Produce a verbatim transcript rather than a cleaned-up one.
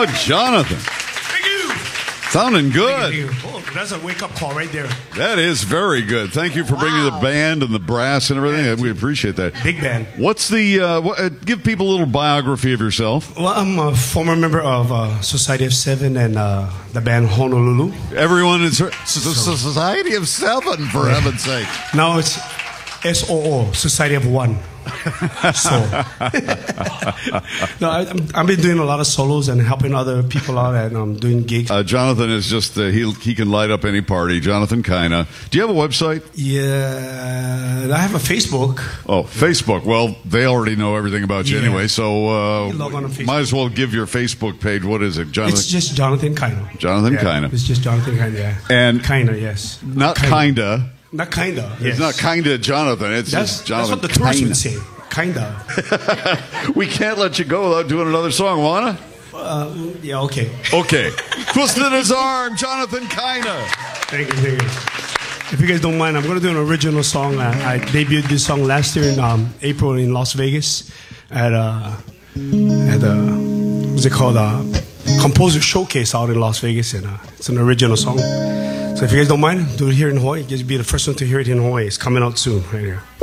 Oh, Jonathan. Thank you. Sounding good. Thank you, thank you. Oh, that's a wake-up call right there. That is very good. Thank you for bringing the band and the brass and everything. We appreciate that. Big band. What's the, uh, what, uh, give people a little biography of yourself. Well, I'm a former member of uh, Society of Seven and uh, the band Honolulu. Everyone is... Society of Seven, for heaven's sake. Now it's S O O, Society of One. So, no, I, I'm, I've been doing a lot of solos and helping other people out, and I'm um, doing gigs. Uh, Jonathan is just, uh, he he can light up any party. Jonathan Kaina. Do you have a website? Yeah, I have a Facebook. Oh, Facebook. Well, they already know everything about you Yeah. anyway, so uh, You log on to Facebook. might as well give your Facebook page. What is it, Jonathan? It's just Jonathan Kaina. Jonathan yeah, Kaina. It's just Jonathan Kaina, yeah. And Kaina, yes. Not Kinda. kinda. Not kinda. It's Yes. not kinda Jonathan. It's That's, just that's Jonathan. what the tourists Kaina. would say. Kinda. We can't let you go without doing another song, Juana. Uh, yeah, okay. Okay. Twisted his arm, Jonathan Kaina. Thank you, thank you. If you guys don't mind, I'm going to do an original song. I, I debuted this song last year in um, April in Las Vegas at uh, at uh, what's it called? Uh, Composer Showcase out in Las Vegas, and uh, it's an original song. So if you guys don't mind, do it here in Hawaii. Just be the first one to hear it in Hawaii. It's coming out soon, right here.